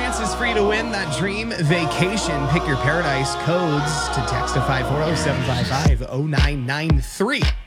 chances for you to win that dream vacation. Pick your paradise codes to text to 540-755-0993.